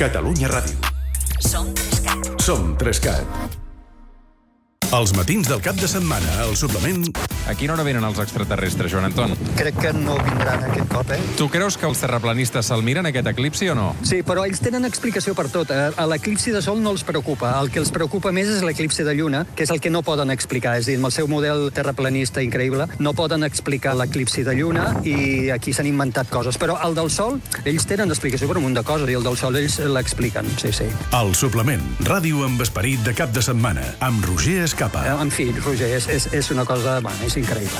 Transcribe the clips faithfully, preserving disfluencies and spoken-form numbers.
Catalunya Ràdio. Som Trescat. Som Trescat. Els matins del cap de setmana, al suplement... A quina hora venen els extraterrestres, Joan Anton? Crec que no vindran aquest cop, eh? Tu creus que els terraplanistes se'l miren, aquest eclipsi, o no? Sí, però ells tenen explicació per tot. eh? A l'eclipsi de Sol no els preocupa. El que els preocupa més és l'eclipsi de Lluna, que és el que no poden explicar. És a dir, amb el seu model terraplanista increïble, no poden explicar l'eclipsi de Lluna i aquí s'han inventat coses. Però el del Sol, ells tenen explicació per un munt de coses i el del Sol ells l'expliquen, sí, sí. El suplement. Ràdio amb esperit de cap de setmana, amb Roger Escapa. Eh, En fi, Roger, és, és, és una cosa... Bueno, és increïble.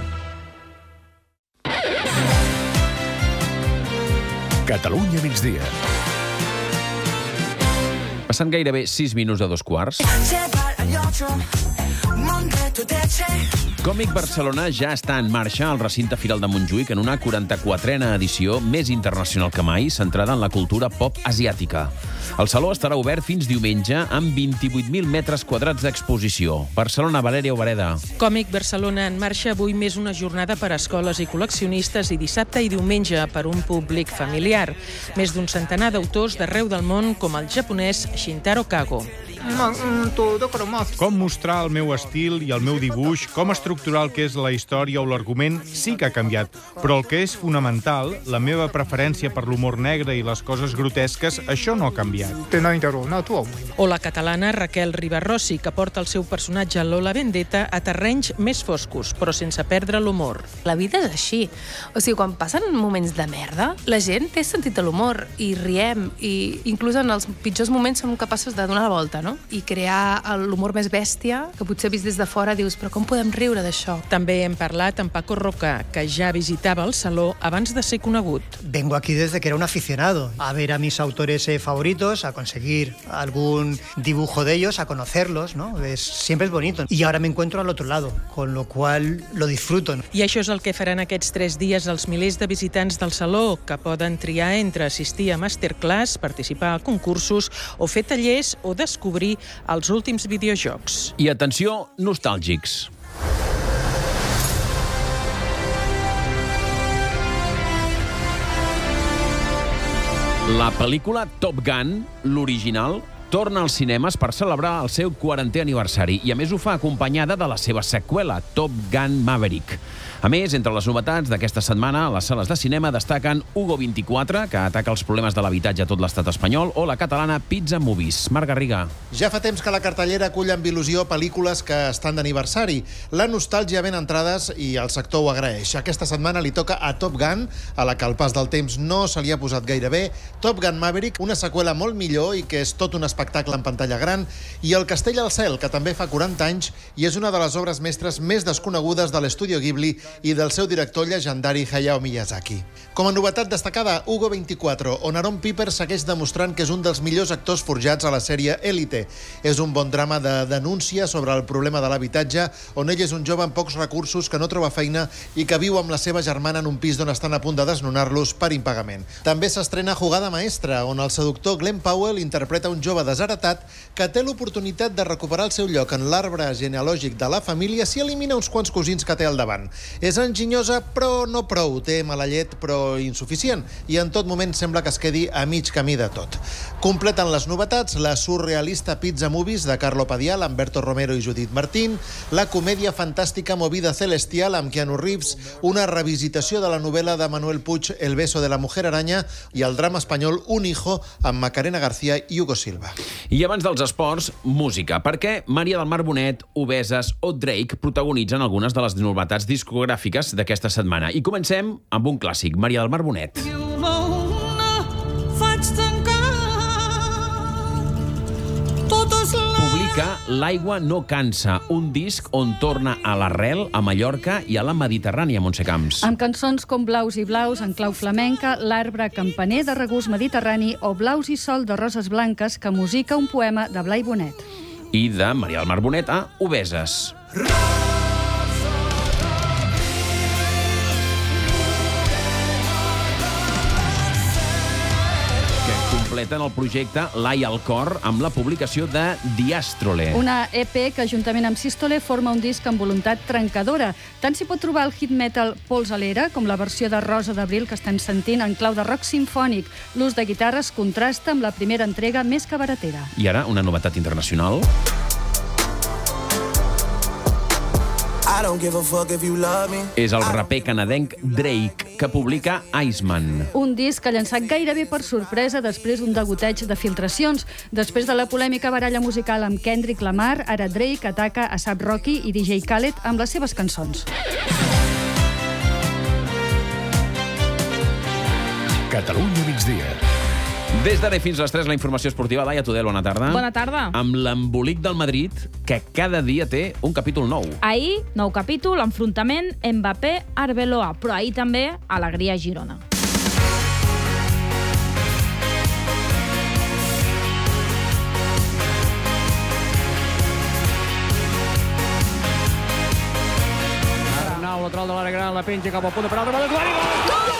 Catalunya migdia. Passant gairebé sis minuts a dos quarts. Còmic Barcelona ja està en marxa al recinte Firal de Montjuïc en una quaranta-quatrena edició més internacional que mai, centrada en la cultura pop asiàtica. El saló estarà obert fins diumenge amb vint-i-vuit mil metres quadrats d'exposició. Barcelona, Valèria Obereda. Còmic Barcelona en marxa avui més una jornada per a escoles i col·leccionistes i dissabte i diumenge per un públic familiar. Més d'un centenar d'autors d'arreu del món com el japonès Shintaro Kago. Com mostrar el meu estil i el meu dibuix, com estructurar el que és la història o l'argument, sí que ha canviat. Però el que és fonamental, la meva preferència per l'humor negre i les coses grotesques, això no ha canviat. O la catalana Raquel Ribarrossi, que porta el seu personatge Lola Vendetta a terrenys més foscos, però sense perdre l'humor. La vida és així. O sigui, quan passen moments de merda, la gent té sentit de l'humor i riem, i inclús en els pitjors moments som capaços de donar la volta, no? I crear l'humor més bèstia, que potser vist des de fora dius, però com podem riure d'això? També hem parlat amb Paco Roca, que ja visitava el saló abans de ser conegut. Vengo aquí desde que era un aficionado, a ver a mis autores eh, favoritos, a conseguir algún dibujo de ellos, a conocerlos, ¿no? Es, siempre es bonito. Y ahora me encuentro al otro lado, con lo cual lo disfruto. I això és el que faran aquests tres dies els milers de visitants del saló, que poden triar entre assistir a masterclass, participar a concursos o fer tallers o descobrir els últims videojocs. I atenció, nostàlgics. La pel·lícula Top Gun, l'original, torna als cinemes per celebrar el seu quarantè aniversari i, a més, ho fa acompanyada de la seva seqüela, Top Gun Maverick. A més, entre les novetats d'aquesta setmana, a les sales de cinema destaquen Hugo vint-i-quatre, que ataca els problemes de l'habitatge a tot l'estat espanyol, o la catalana Pizza Movies. Marc Garriga. Ja fa temps que la cartellera acull amb il·lusió pel·lícules que estan d'aniversari. La nostàlgia ben entrades i el sector ho agraeix. Aquesta setmana li toca a Top Gun, a la que al pas del temps no se li ha posat gaire bé, Top Gun Maverick, una seqüela molt millor i que és tot un espectacle en pantalla gran, i El castell al cel, que també fa quaranta anys i és una de les obres mestres més desconegudes de l'Estudio Ghibli i del seu director llegendari Hayao Miyazaki. Com a novetat destacada, Hugo vint-i-quatre, on Aaron Piper segueix demostrant que és un dels millors actors forjats a la sèrie Élite. És un bon drama de denúncia sobre el problema de l'habitatge, on ell és un jove amb pocs recursos que no troba feina i que viu amb la seva germana en un pis d'on estan a punt de desnonar-los per impagament. També s'estrena Jugada maestra, on el seductor Glenn Powell interpreta un jove desheretat que té l'oportunitat de recuperar el seu lloc en l'arbre genealògic de la família si elimina uns quants cosins que té al davant. És enginyosa, però no prou. Té mala llet, però insuficient. I en tot moment sembla que es quedi a mig camí de tot. Completen les novetats la surrealista Pizza Movies de Carlo Padial, amb Berto Romero i Judith Martín, la comèdia fantàstica Movida Celestial amb Keanu Reeves, una revisitació de la novel·la de Manuel Puig El beso de la mujer araña i el drama espanyol Un hijo amb Macarena García i Hugo Silva. I abans dels esports, música, perquè Maria del Mar Bonet, Obeses o Drake protagonitzen algunes de les novetats discogràfiques d'aquesta setmana. I comencem amb un clàssic, Maria del Mar Bonet. Publica L'aigua no cansa, un disc on torna a l'arrel, a Mallorca i a la Mediterrània, Montse Camps. Amb cançons com Blaus i blaus, en clau flamenca, L'arbre campaner de regust mediterrani o Blaus i sol de roses blanques, que musica un poema de Blai Bonet. I de Maria del Mar Bonet a Obeses. completen el projecte L'Ai al cor amb la publicació de Diàstrole. Una E P que, juntament amb Sístole, forma un disc amb voluntat trencadora. Tant s'hi pot trobar el hit metal Pols a l'era, com la versió de Rosa d'Abril que estem sentint en clau de rock simfònic. L'ús de guitarres contrasta amb la primera entrega més cabaretera. I ara, una novetat internacional. És el raper canadenc Drake, que publica Iceman. Un disc que ha llançat gairebé per sorpresa després d'un degoteig de filtracions. Després de la polèmica baralla musical amb Kendrick Lamar, ara Drake ataca a A$ap Rocky i D J Khaled amb les seves cançons. Catalunya migdia. Des d'ara fins a les tres, la informació esportiva. Laia Tudel, bona tarda. Bona tarda. Amb l'embolic del Madrid, que cada dia té un capítol nou. Ahir, nou capítol, enfrontament Mbappé-Arbeloa, però ahir també alegria a Girona. Arnau, lateral de l'àrea gran, la penja cap al punt de penal, de Guardiola. Gol!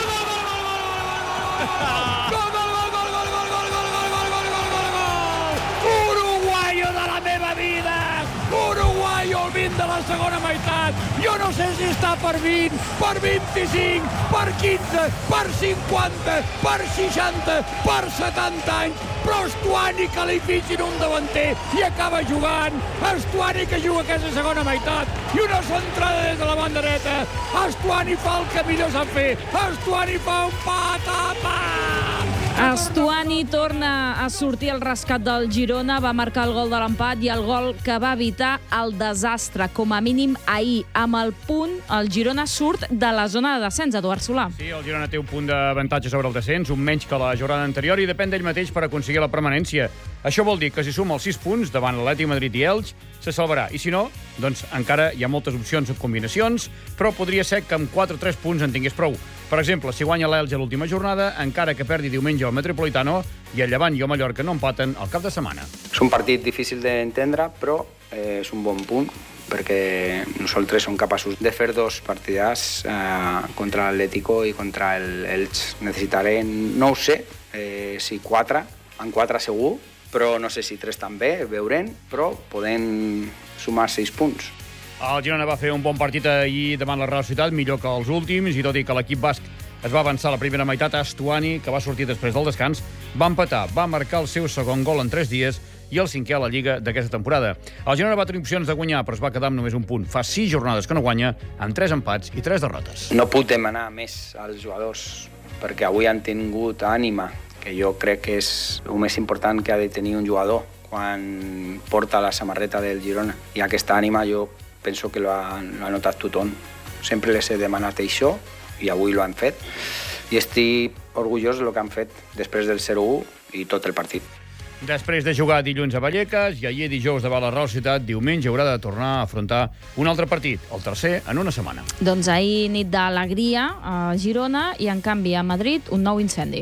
Uruguayo, el vint de la segona meitat. Jo no sé si està per vint, per vint-i-cinc, per quinze, per cinquanta, per seixanta, per setanta anys, però Estuani que li fitxin un davanter i acaba jugant. Estuani que juga aquesta segona meitat i una centrada des de la banda dreta. Estuani fa el que millor sap fer. Estuani fa un patapam! Estuani torna a sortir al rescat del Girona, va marcar el gol de l'empat i el gol que va evitar el desastre, com a mínim ahir. Amb el punt, el Girona surt de la zona de descens, Eduard Solà. Sí, el Girona té un punt d'avantatge sobre el descens, un menys que la jornada anterior, i depèn d'ell mateix per aconseguir la permanència. Això vol dir que si suma els sis punts davant l'Atlètic Madrid i Elx, se salvarà. I si no, doncs encara hi ha moltes opcions en combinacions, però podria ser que amb quatre o tres punts en tingués prou. Per exemple, si guanya l'Elx a l'última jornada, encara que perdi diumenge al Metropolitano, i el Llevant i el Mallorca no empaten al cap de setmana. És un partit difícil d'entendre, però eh, és un bon punt, perquè nosaltres som capaços de fer dos partidars eh, contra l'Atlético i contra l'Elx. Necessitarem, no ho sé, eh, si quatre, en quatre segur, però no sé si tres també, veurem, però podem sumar sis punts. El Girona va fer un bon partit ahir davant la Real Societat, millor que els últims, i tot i que l'equip basc es va avançar a la primera meitat, Estuani, que va sortir després del descans, va empatar, va marcar el seu segon gol en tres dies i el cinquè a la Lliga d'aquesta temporada. El Girona va tenir opcions de guanyar, però es va quedar amb només un punt. Fa sis jornades que no guanya, amb tres empats i tres derrotes. No puc demanar més als jugadors, perquè avui han tingut ànima, que jo crec que és el més important que ha de tenir un jugador quan porta la samarreta del Girona. I aquesta ànima jo penso que l'ha notat tothom. Sempre les he demanat això i avui l'han fet. I estic orgullós del que han fet després del zero u i tot el partit. Després de jugar dilluns a Vallecas i ahir dijous davant la Real Societat, diumenge haurà de tornar a afrontar un altre partit, el tercer en una setmana. Doncs ahir nit d'alegria a Girona i, en canvi, a Madrid, un nou incendi.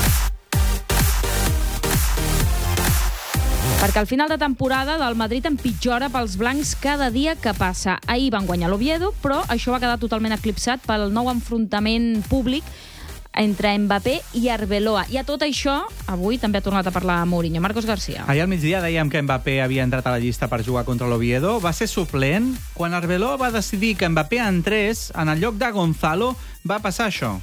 Perquè al final de temporada del Madrid empitjora pels blancs cada dia que passa. Ahir van guanyar l'Oviedo, però això va quedar totalment eclipsat pel nou enfrontament públic entre Mbappé i Arbeloa. I a tot això, avui també ha tornat a parlar Mourinho. Marcos García. Ahir al migdia dèiem que Mbappé havia entrat a la llista per jugar contra l'Oviedo. Va ser suplent. Quan Arbeloa va decidir que Mbappé entrés, en el lloc de Gonzalo, va passar això.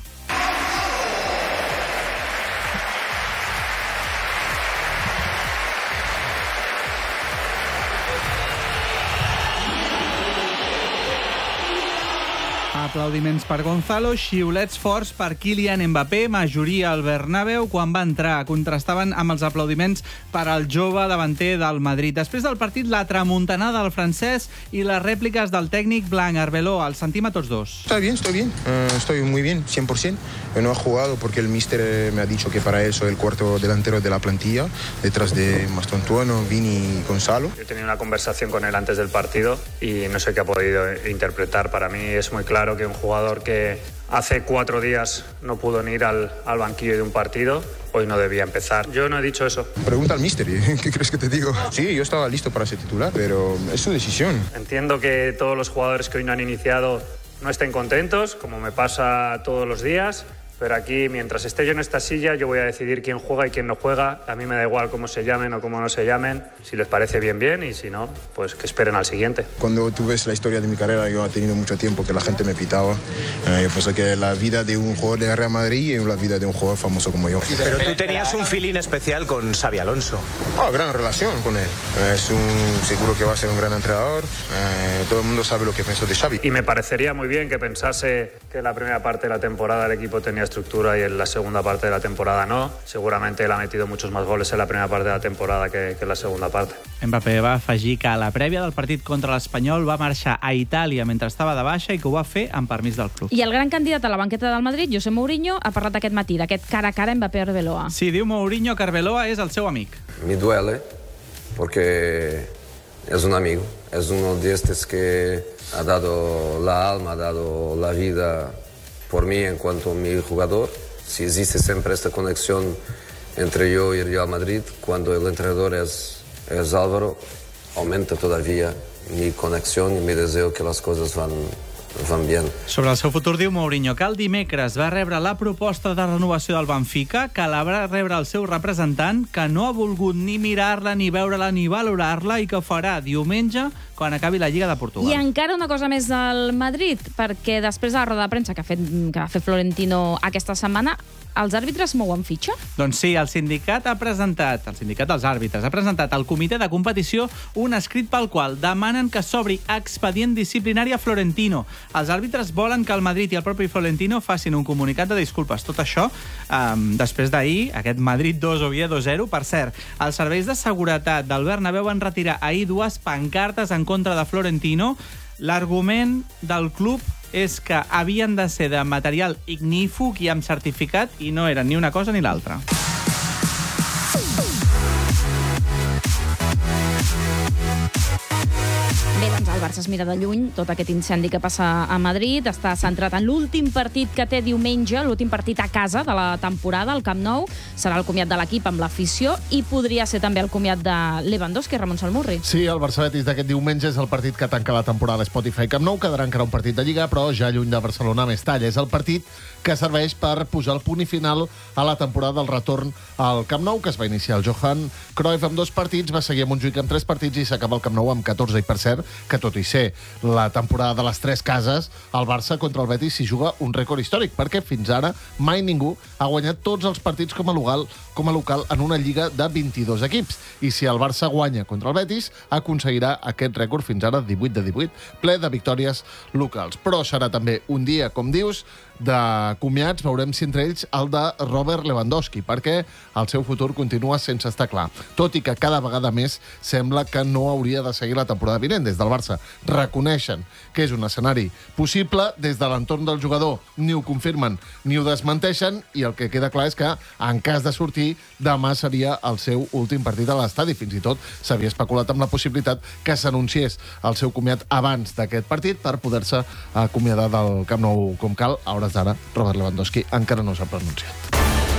Aplaudiments per Gonzalo, xiulets forts per Kylian Mbappé, majoria al Bernabéu quan va entrar. Contrastaven amb els aplaudiments per al jove davanter del Madrid. Després del partit, la tramuntanada del francès i les rèpliques del tècnic blanc Arbeloa. Els sentim a tots dos. Está bien, estoy bien. Uh, estoy muy bien, cien por ciento. Yo no he jugado porque el míster me ha dicho que para él soy el cuarto delantero de la plantilla, detrás de Mastantuono, Vini y Gonzalo. He tenido una conversación con él antes del partido y no sé qué ha podido interpretar. Para mí es muy claro que un jugador que hace cuatro días no pudo ni ir al, al banquillo de un partido, hoy no debía empezar. Yo no he dicho eso. Pregunta al míster, ¿qué crees que te digo? Sí, yo estaba listo para ser titular, pero es su decisión. Entiendo que todos los jugadores que hoy no han iniciado no estén contentos, como me pasa todos los días, Pero aquí, mientras esté yo en esta silla, yo voy a decidir quién juega y quién no juega. A mí me da igual cómo se llamen o cómo no se llamen. Si les parece bien, bien, y si no, pues que esperen al siguiente. Cuando tú ves la historia de mi carrera, yo he tenido mucho tiempo que la gente me pitaba. Eh, yo pensé que la vida de un jugador de Real Madrid es la vida de un jugador famoso como yo. Pero tú tenías un feeling especial con Xabi Alonso. Oh, gran relación con él. Es un, seguro que va a ser un gran entrenador. Eh, todo el mundo sabe lo que pienso de Xavi. Y me parecería muy bien que pensase que en la primera parte de la temporada el equipo tenía estructura y en la segunda parte de la temporada no. Seguramente él ha metido muchos más goles en la primera parte de la temporada que, que en la segunda parte. Mbappé va afegir que a la prèvia del partit contra l'Espanyol va marxar a Itàlia mentre estava de baixa i que ho va fer amb permís del club. I el gran candidat a la banqueta del Madrid, José Mourinho, ha parlat aquest matí d'aquest cara a cara Mbappé-Arbeloa. Sí, diu Mourinho que Arbeloa és el seu amic. Me duele porque es un amigo, es uno de estos que ha dado la alma, ha dado la vida por mí en cuanto a mi jugador. Si existe siempre esta conexión entre yo y el Real Madrid, cuando el entrenador es, es Álvaro, aumenta todavía mi conexión y mi deseo que las cosas van, van bien. Sobre el seu futur diu Mourinho que el dimecres va rebre la proposta de renovació del Benfica, que la va rebre el seu representant, que no ha volgut ni mirar-la, ni veure-la, ni valorar-la i que farà diumenge quan acabi la Lliga de Portugal. I encara una cosa més del Madrid, perquè després de la roda de premsa que ha fet, que ha fet Florentino aquesta setmana, els àrbitres mouen fitxa? Doncs sí, el sindicat ha presentat, el sindicat dels àrbitres, ha presentat al comitè de competició un escrit pel qual demanen que s'obri expedient disciplinari a Florentino. Els àrbitres volen que el Madrid i el propi Florentino facin un comunicat de disculpes. Tot això, eh, després d'ahir, aquest Madrid dos, Oviedo zero. Per cert, els serveis de seguretat del Bernabéu van retirar ahir dues pancartes en contra de Florentino. L'argument del club és que havien de ser de material ignífug i amb certificat i no eren ni una cosa ni l'altra. Bé, doncs el Barça es mira de lluny tot aquest incendi que passa a Madrid. Està centrat en l'últim partit que té diumenge, l'últim partit a casa de la temporada, al Camp Nou. Serà el comiat de l'equip amb l'afició i podria ser també el comiat de Lewandowski, Ramon Salmurri. Sí, el Barça-Betis d'aquest diumenge és el partit que tanca la temporada a Spotify Camp Nou. Quedarà encara un partit de Lliga, però ja lluny de Barcelona a Mestalla. És el partit que serveix per posar el punt i final a la temporada del retorn al Camp Nou, que es va iniciar el Johan Cruyff amb dos partits, va seguir a Montjuïc amb tres partits i s'acaba el Camp Nou amb catorze. I per cert, que tot i ser la temporada de les tres cases, el Barça contra el Betis s'hi juga un rècord històric, perquè fins ara mai ningú ha guanyat tots els partits com a local, com a local en una lliga de vint-i-dos equips. I si el Barça guanya contra el Betis, aconseguirà aquest rècord fins ara divuit de divuit, ple de victòries locals. Però serà també un dia, com dius, de comiats. Veurem si entre ells el de Robert Lewandowski, perquè el seu futur continua sense estar clar. Tot i que cada vegada més sembla que no hauria de seguir la temporada vinent. Des del Barça reconeixen que és un escenari possible, des de l'entorn del jugador ni ho confirmen ni ho desmenteixen, i el que queda clar és que, en cas de sortir, demà seria el seu últim partit a l'estadi. Fins i tot s'havia especulat amb la possibilitat que s'anunciés el seu comiat abans d'aquest partit per poder-se acomiadar del Camp Nou com cal. A hores d'ara, Robert Lewandowski encara no s'ha pronunciat.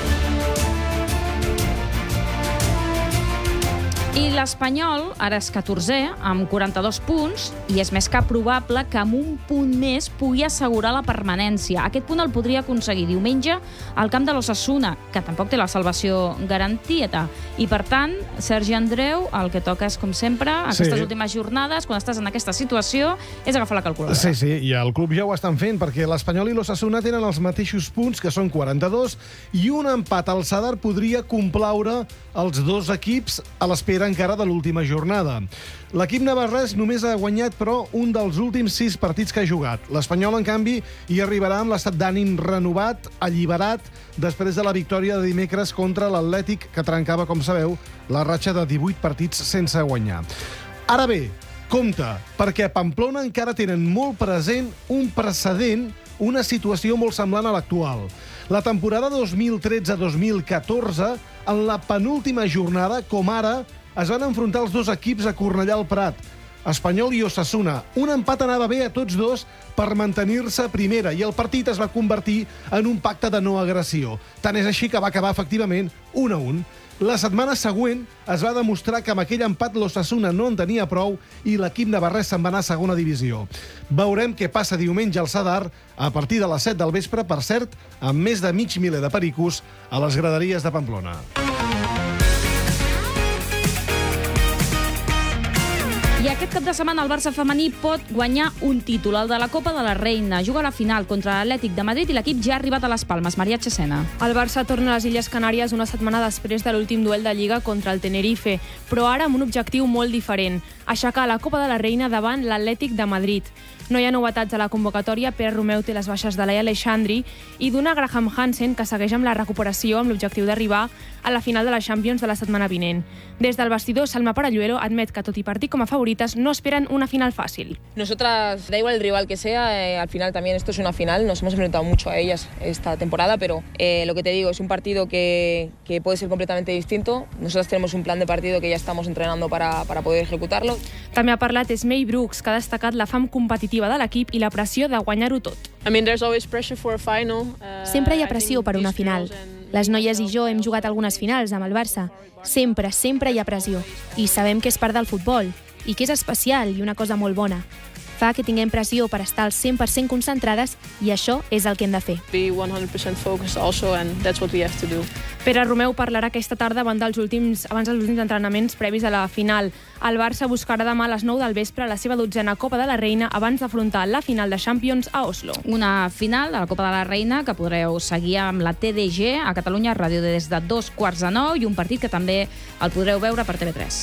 I l'Espanyol ara és catorzè, amb quaranta-dos punts, i és més que probable que amb un punt més pugui assegurar la permanència. Aquest punt el podria aconseguir diumenge al camp de l'Osasuna, que tampoc té la salvació garantida. I, per tant, Sergi Andreu, el que toca és, com sempre, aquestes Sí. últimes jornades, quan estàs en aquesta situació, és agafar la calculadora. Sí, sí, i el club ja ho estan fent, perquè l'Espanyol i l'Osasuna tenen els mateixos punts, que són quaranta-dos, i un empat al Sadar podria complaure els dos equips a l'espera encara de l'última jornada. L'equip navarrès només ha guanyat, però, un dels últims sis partits que ha jugat. L'Espanyol, en canvi, hi arribarà amb l'estat d'ànim renovat, alliberat, després de la victòria de dimecres contra l'Atlètic, que trencava, com sabeu, la ratxa de divuit partits sense guanyar. Ara bé, compte, perquè a Pamplona encara tenen molt present un precedent, una situació molt semblant a l'actual. La temporada dos mil tretze dos mil catorze, en la penúltima jornada, com ara, es van enfrontar els dos equips a Cornellà al Prat. Espanyol i Osasuna. Un empat anava bé a tots dos per mantenir-se a primera i el partit es va convertir en un pacte de no agressió. Tant és així que va acabar efectivament un a un. La setmana següent es va demostrar que amb aquell empat l'Osasuna no en tenia prou i l'equip navarrès se'n va anar a segona divisió. Veurem què passa diumenge al Sadar a partir de les set del vespre, per cert, amb més de mig miler de pericos a les graderies de Pamplona. I aquest cap de setmana el Barça femení pot guanyar un títol, el de la Copa de la Reina. Juga a la final contra l'Atlètic de Madrid i l'equip ja ha arribat a les Palmes. Maria Chesena. El Barça torna a les Illes Canàries una setmana després de l'últim duel de Lliga contra el Tenerife, però ara amb un objectiu molt diferent: aixecar la Copa de la Reina davant l'Atlètic de Madrid. No hi ha novetats a la convocatòria. Pere Romeu té les baixes de Laia Aleixandri i d'una Graham Hansen, que segueix amb la recuperació amb l'objectiu d'arribar a la final de la Champions de la setmana vinent. Des del vestidor, Salma Paralluelo admet que, tot i partir com a favorites, no esperen una final fácil. Nosotras, da igual el rival que sea, eh, al final también esto es una final, nos hemos enfrentado mucho a ellas esta temporada, pero eh, lo que te digo, es un partido que, que puede ser completamente distinto. Nosotras tenemos un plan de partido que ya estamos entrenando para, para poder ejecutarlo. També ha parlat Esmei Brooks, que ha destacat la fam competitiva de l'equip i la pressió de guanyar-ho tot. I mean, there's always pressure for a final. Uh, Sempre hi ha pressió per una final. Les noies i jo hem jugat algunes finals amb el Barça. Sempre, sempre hi ha pressió. I sabem que és part del futbol, i que és especial i una cosa molt bona. Fa que tinguem pressió per estar al cent per cent concentrades i això és el que hem de fer. Be one hundred percent focused also, and that's what we have to do. Pere Romeu parlarà aquesta tarda abans dels últims, abans dels últims entrenaments previs a la final. El Barça buscarà demà a les nou del vespre la seva dotzena Copa de la Reina abans d'afrontar la final de Champions a Oslo. Una final de la Copa de la Reina que podreu seguir amb la T D G a Catalunya Ràdio des de dos quarts de nou i un partit que també el podreu veure per T V tres.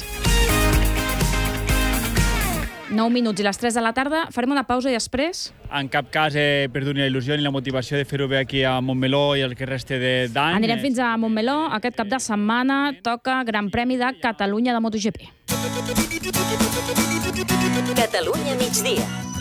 nou minuts i les tres de la tarda. Farem una pausa i després... En cap cas he perdut ni la il·lusió ni la motivació de fer-ho bé aquí a Montmeló i el que reste d'any. Anirem fins a Montmeló. Aquest cap de setmana toca Gran Premi de Catalunya de MotoGP. Catalunya migdia.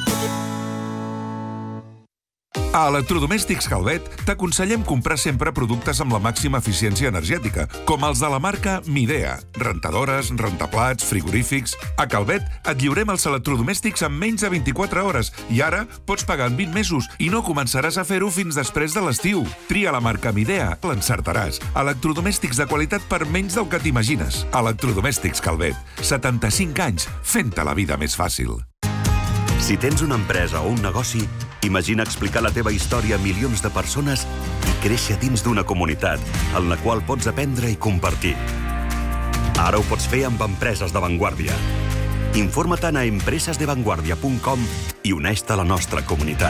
A Electrodomèstics Calvet t'aconsellem comprar sempre productes amb la màxima eficiència energètica, com els de la marca Midea. Rentadores, rentaplats, frigorífics... A Calvet et lliurem els electrodomèstics en menys de vint-i-quatre hores i ara pots pagar en vint mesos i no començaràs a fer-ho fins després de l'estiu. Tria la marca Midea, l'encertaràs. Electrodomèstics de qualitat per menys del que t'imagines. Electrodomèstics Calvet. setanta-cinc anys fent-te la vida més fàcil. Si tens una empresa o un negoci, imagina explicar la teva història a milions de persones i créixer dins d'una comunitat en la qual pots aprendre i compartir. Ara ho pots fer amb empreses d'avantguàrdia. Informa-te'n a empresas de vanguardia punt com i uneix-te a la nostra comunitat.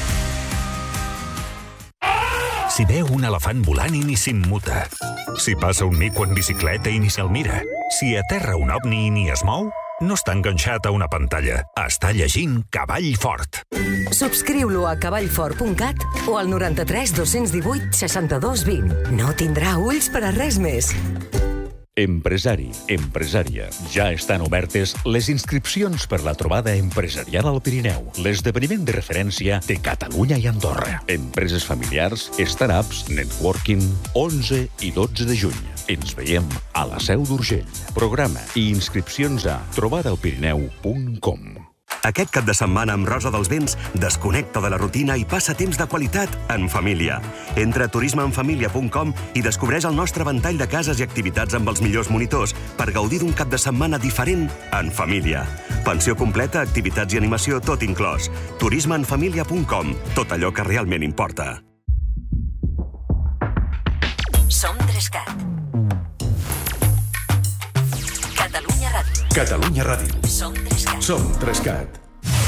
Si veu un elefant volant i ni s'immuta. Si passa un mico en bicicleta i ni se'l mira. Si aterra un ovni i ni es mou, no està enganxat a una pantalla. Està llegint Cavall Fort. Subscriu-lo a cavallfort punt cat o al noranta-tres dos-cents divuit seixanta-dos vint. No tindrà ulls per a res més. Empresari, empresària. Ja estan obertes les inscripcions per la trobada empresarial al Pirineu, l'esdeveniment de referència de Catalunya i Andorra. Empreses familiars, startups, networking, onze i dotze de juny. Ens veiem a la Seu d'Urgell. Programa i inscripcions a trobada al pirineu punt com. Aquest cap de setmana amb Rosa dels Vents desconnecta de la rutina i passa temps de qualitat en família. Entra a turisme en família punt com i descobreix el nostre ventall de cases i activitats amb els millors monitors per gaudir d'un cap de setmana diferent en família. Pensió completa, activitats i animació, tot inclòs. turisme en família punt com. Tot allò que realment importa. Som Trescat. Catalunya Ràdio. Catalunya Ràdio. Som Trescat. Som Trescat.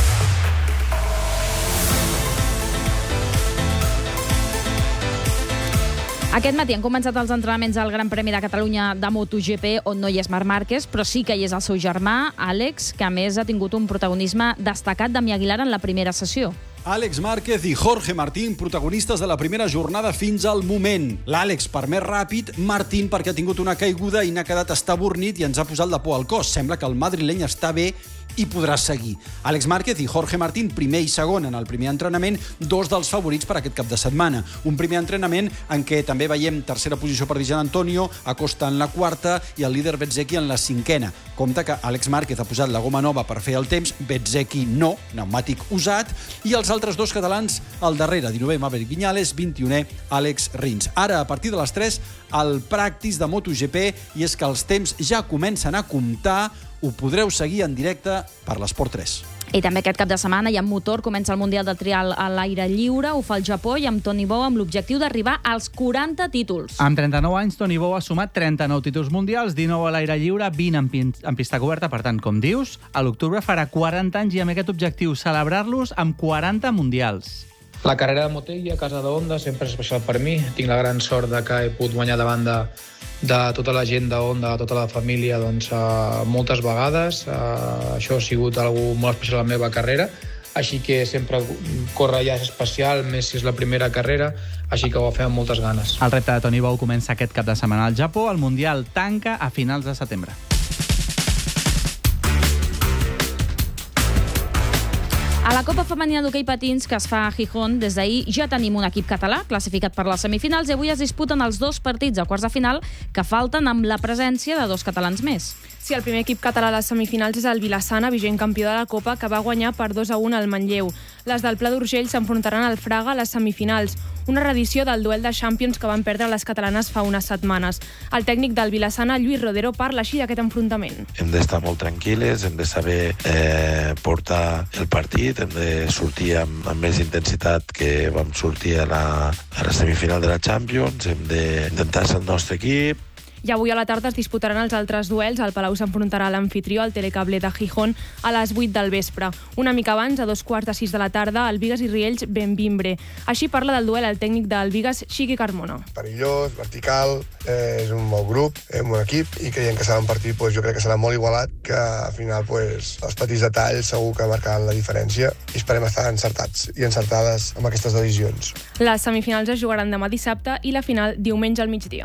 Aquest matí han començat els entrenaments al Gran Premi de Catalunya de MotoGP, on no hi és Marc Márquez, però sí que hi és el seu germà, Àlex, que a més ha tingut un protagonisme destacat d'Ami Aguilar en la primera sessió. Àlex Márquez i Jorge Martín, protagonistes de la primera jornada fins al moment. L'Àlex per més ràpid, Martín perquè ha tingut una caiguda i n'ha quedat estabornit i ens ha posat la por al cos. Sembla que el madrileny està bé i podràs seguir. Àlex Márquez i Jorge Martín, primer i segon en el primer entrenament, dos dels favorits per aquest cap de setmana. Un primer entrenament en què també veiem tercera posició per Di Giannantonio, Acosta en la quarta i el líder Bezzecchi en la cinquena. Compte que Àlex Márquez ha posat la goma nova per fer el temps, Bezzecchi no, pneumàtic usat, i els altres dos catalans al darrere, dinovè Maverick Viñales, vint-i-unè Àlex Rins. Ara, a partir de les tres, el practice de MotoGP, i és que els temps ja comencen a comptar. Ho podreu seguir en directe per l'Esport tres. I també aquest cap de setmana i amb motor comença el Mundial de Trial a l'aire lliure. Ho fa el Japó i amb Toni Bou amb l'objectiu d'arribar als quaranta títols. Amb trenta-nou anys, Toni Bou ha sumat trenta-nou títols mundials, dinou a l'aire lliure, vint en, pin en pista coberta. Per tant, com dius, a l'octubre farà quaranta anys i amb aquest objectiu celebrar-los amb quaranta mundials. La carrera de Motegi a casa d'Honda sempre és especial per mi. Tinc la gran sort de que he pogut guanyar davant de, de tota la gent d'Honda, tota la família, doncs, uh, moltes vegades. Uh, això ha sigut algo molt especial a la meva carrera, així que sempre córrer ja és especial, més si és la primera carrera, així que ho fem amb moltes ganes. El repte de Toni Bou comença aquest cap de setmana al Japó. El Mundial tanca a finals de setembre. A la Copa Femenina d'Hoquei Patins, que es fa a Gijón, des d'ahir ja tenim un equip català classificat per les semifinals i avui es disputen els dos partits a quarts de final que falten amb la presència de dos catalans més. Sí, el primer equip català a les semifinals és el Vilassana, vigent campió de la Copa, que va guanyar per dos a un al Manlleu. Les del Pla d'Urgell s'enfrontaran al Fraga a les semifinals, una reedició del duel de Champions que van perdre les catalanes fa unes setmanes. El tècnic del Vilassana, Lluís Rodero, parla així d'aquest enfrontament. Hem d'estar molt tranquil·les, hem de saber eh, portar el partit, hem de sortir amb, amb més intensitat que vam sortir a la, a la semifinal de la Champions, hem d'intentar ser el nostre equip. I avui a la tarda es disputaran els altres duels. El Palau s'enfrontarà a l'anfitrió, el Telecable de Gijón, a les vuit del vespre. Una mica abans, a dos quarts de sis de la tarda, el Vigas i Riells Benvimbre. Així parla del duel el tècnic del Vigas, Xiqui Carmona. Perillós, vertical, eh, és un bon grup, és un bon equip, i creiem que serà un partit, pues, jo crec que serà molt igualat, que al final pues, els petits detalls segur que marcaran la diferència i esperem estar encertats i encertades amb aquestes decisions. Les semifinals es jugaran demà dissabte i la final diumenge al migdia.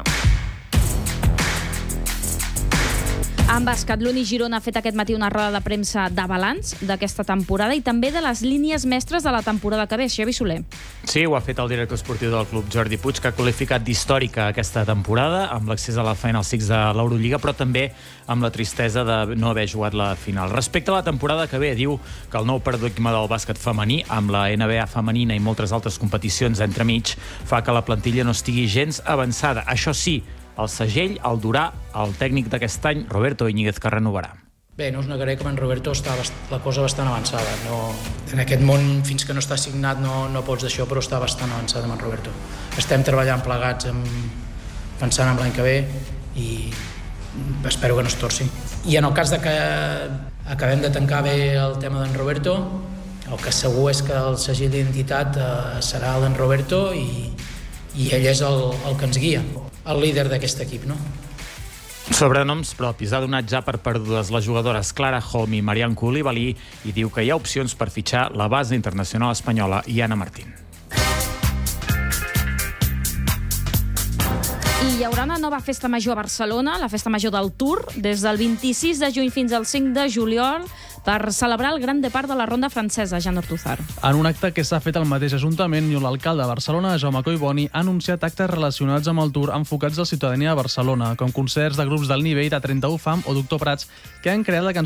En bàsquet, l'Uni Girona ha fet aquest matí una roda de premsa de balanç d'aquesta temporada i també de les línies mestres de la temporada que ve. Xavi Soler. Sí, ho ha fet el director esportiu del club, Jordi Puig, que ha qualificat d'històrica aquesta temporada, amb l'accés a la Final Six de l'Eurolliga, però també amb la tristesa de no haver jugat la final. Respecte a la temporada que ve, diu que el nou paradigma del bàsquet femení, amb la N B A femenina i moltes altres competicions entremig, fa que la plantilla no estigui gens avançada. Això sí, el segell el durà el tècnic d'aquest any, Roberto Íñiguez, que renovarà. Bé, no us negaré que amb en Roberto està la cosa bastant avançada. No, en aquest món, fins que no està signat, no, no pots d'això, però està bastant avançada amb en Roberto. Estem treballant plegats, amb, pensant en l'any que ve, i espero que no es torci. I en el cas de que acabem de tancar bé el tema d'en Roberto, el que segur és que el segell d'identitat eh, serà el d'en Roberto i, i ell és el, el que ens guia, el líder d'aquest equip, no? Sobrenoms propis. Ha donat ja per perdudes les jugadores Clara Holm i Marian Coulibaly i diu que hi ha opcions per fitxar la base internacional espanyola Iana Martín. I hi haurà una nova festa major a Barcelona, la festa major del Tour, des del vint-i-sis de juny fins al cinc de juliol, per celebrar el Gran Depart de la Ronda Francesa, Jan Ortuzar. En un acte que s'ha fet al mateix Ajuntament, i l'alcalde de Barcelona, Jaume Collboni, ha anunciat actes relacionats amb el Tour enfocats a la ciutadania de Barcelona, com concerts de grups del nivell de trenta-u Fam o Doctor Prats, que han creat la cançó